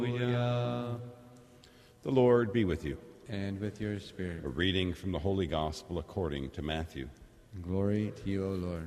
Hallelujah. The Lord be with you. And with your spirit. A reading from the Holy Gospel according to Matthew. Glory to you, O Lord.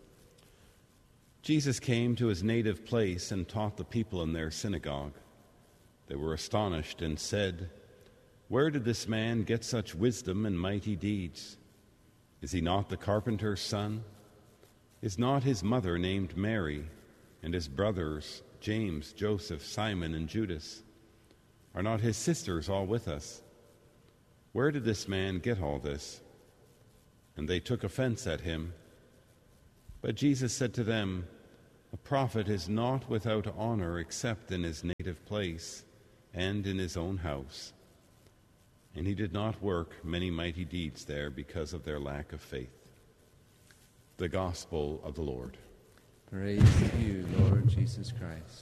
Jesus came to his native place and taught the people in their synagogue. They were astonished and said, "Where did this man get such wisdom and mighty deeds? Is he not the carpenter's son? Is not his mother named Mary, and his brothers James, Joseph, Simon, and Judas? Are not his sisters all with us? Where did this man get all this?" And they took offense at him. But Jesus said to them, "A prophet is not without honor except in his native place and in his own house." And he did not work many mighty deeds there because of their lack of faith. The Gospel of the Lord. Praise to you, Lord Jesus Christ.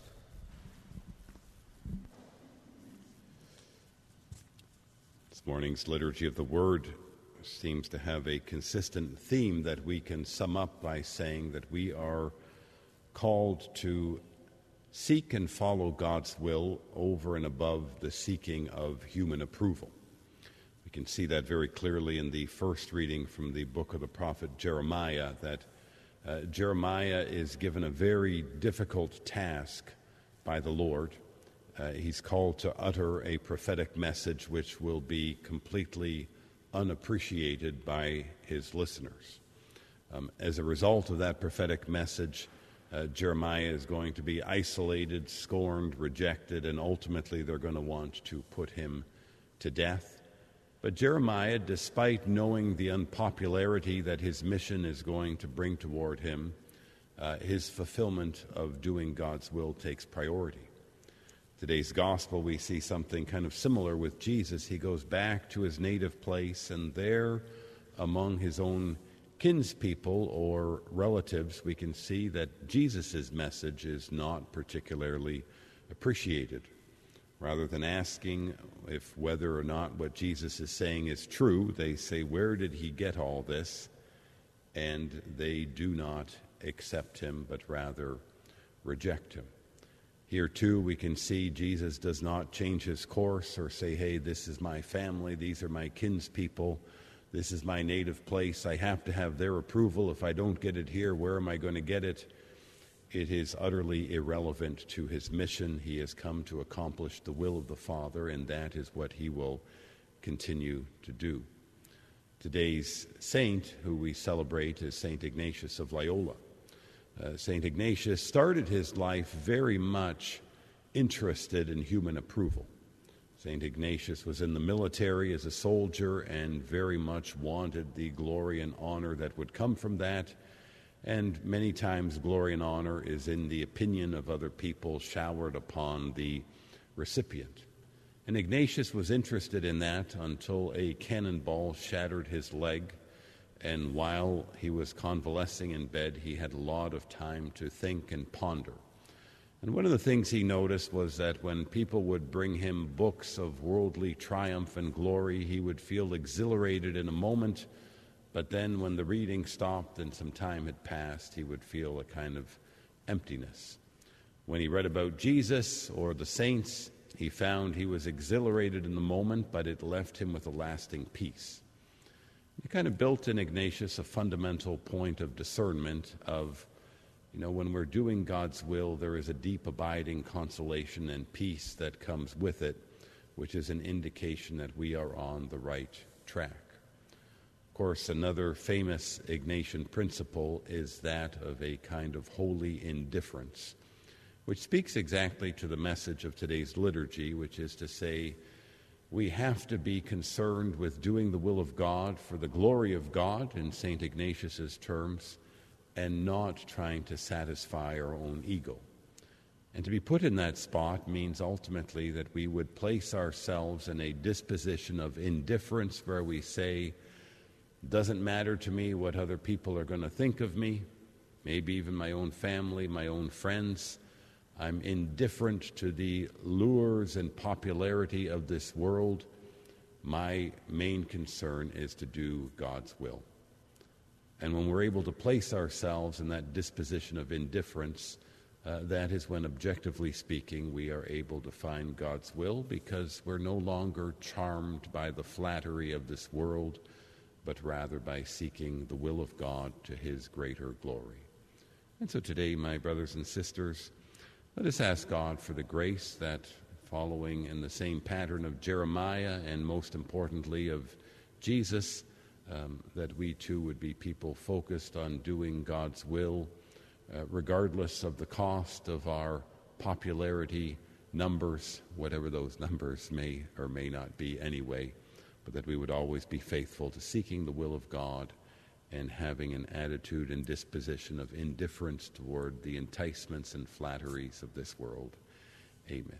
This morning's Liturgy of the Word seems to have a consistent theme that we can sum up by saying that we are called to seek and follow God's will over and above the seeking of human approval. We can see that very clearly in the first reading from the book of the prophet Jeremiah, that Jeremiah is given a very difficult task by the Lord. He's called to utter a prophetic message which will be completely unappreciated by his listeners. As a result of that prophetic message, Jeremiah is going to be isolated, scorned, rejected, and ultimately they're going to want to put him to death. But Jeremiah, despite knowing the unpopularity that his mission is going to bring toward him, his fulfillment of doing God's will takes priority. Today's gospel, we see something kind of similar with Jesus. He goes back to his native place, and there, among his own kinspeople or relatives, we can see that Jesus' message is not particularly appreciated. Rather than asking if whether or not what Jesus is saying is true, they say, "Where did he get all this?" And they do not accept him, but rather reject him. Here, too, we can see Jesus does not change his course or say, "Hey, this is my family, these are my kinspeople, this is my native place, I have to have their approval. If I don't get it here, where am I going to get it?" It is utterly irrelevant to his mission. He has come to accomplish the will of the Father, and that is what he will continue to do. Today's saint, who we celebrate, is St. Ignatius of Loyola. St. Ignatius started his life very much interested in human approval. St. Ignatius was in the military as a soldier and very much wanted the glory and honor that would come from that. And many times glory and honor is in the opinion of other people showered upon the recipient. And Ignatius was interested in that until a cannonball shattered his leg. And while he was convalescing in bed, he had a lot of time to think and ponder. And one of the things he noticed was that when people would bring him books of worldly triumph and glory, he would feel exhilarated in a moment, but then when the reading stopped and some time had passed, he would feel a kind of emptiness. When he read about Jesus or the saints, he found he was exhilarated in the moment, but it left him with a lasting peace. It kind of built in Ignatius a fundamental point of discernment of, when we're doing God's will, there is a deep abiding consolation and peace that comes with it, which is an indication that we are on the right track. Of course, another famous Ignatian principle is that of a kind of holy indifference, which speaks exactly to the message of today's liturgy, which is to say, we have to be concerned with doing the will of God for the glory of God, in St. Ignatius's terms, and not trying to satisfy our own ego. And to be put in that spot means ultimately that we would place ourselves in a disposition of indifference where we say, it doesn't matter to me what other people are going to think of me, maybe even my own family, my own friends. I'm indifferent to the lures and popularity of this world. My main concern is to do God's will. And when we're able to place ourselves in that disposition of indifference, that is when, objectively speaking, we are able to find God's will, because we're no longer charmed by the flattery of this world, but rather by seeking the will of God to his greater glory. And so today, my brothers and sisters, let us ask God for the grace that, following in the same pattern of Jeremiah and most importantly of Jesus, that we too would be people focused on doing God's will, regardless of the cost of our popularity numbers, whatever those numbers may or may not be anyway, but that we would always be faithful to seeking the will of God and having an attitude and disposition of indifference toward the enticements and flatteries of this world. Amen.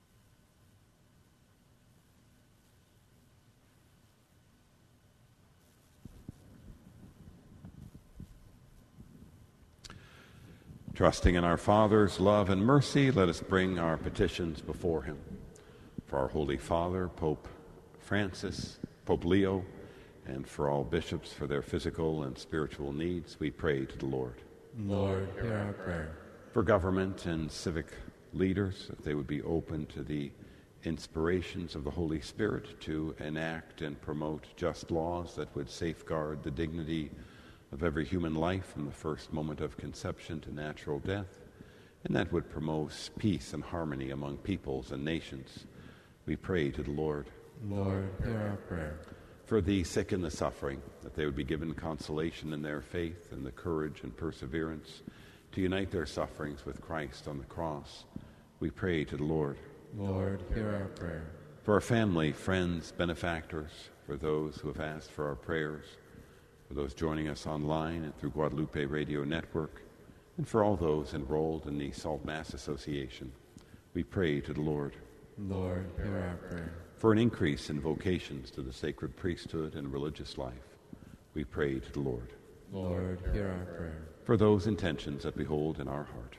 Trusting in our Father's love and mercy, let us bring our petitions before him. For our Holy Father, Pope Francis, Pope Leo, and for all bishops for their physical and spiritual needs, we pray to the Lord. Lord, hear our prayer. For government and civic leaders, that they would be open to the inspirations of the Holy Spirit to enact and promote just laws that would safeguard the dignity of every human life from the first moment of conception to natural death, and that would promote peace and harmony among peoples and nations. We pray to the Lord. Lord, hear our prayer. For the sick and the suffering, that they would be given consolation in their faith and the courage and perseverance to unite their sufferings with Christ on the cross. We pray to the Lord. Lord, hear our prayer. For our family, friends, benefactors, for those who have asked for our prayers, for those joining us online and through Guadalupe Radio Network, and for all those enrolled in the Salt Mass Association, we pray to the Lord. Lord, hear our prayer. For an increase in vocations to the sacred priesthood and religious life, we pray to the Lord. Lord, hear our prayer. For those intentions that we hold in our heart,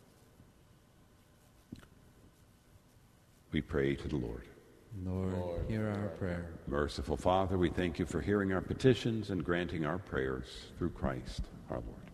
we pray to the Lord. Lord, hear our prayer. Merciful Father, we thank you for hearing our petitions and granting our prayers through Christ our Lord.